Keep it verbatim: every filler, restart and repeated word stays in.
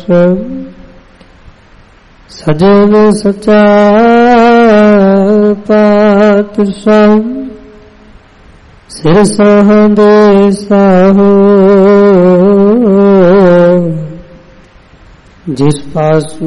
ਸਜਣ ਸਚਾ ਪਾਤਸ਼ਾਹ ਸਿਰ ਸਾਹੰਦੇ ਸਾਹੋ ਜਿਸ ਪਾਸ